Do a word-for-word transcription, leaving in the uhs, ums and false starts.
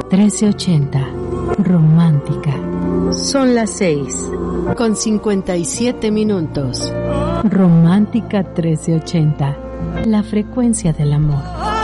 trece ochenta. Romántica. Son las seis, con cincuenta y siete minutos. Romántica trece ochenta. La frecuencia del amor.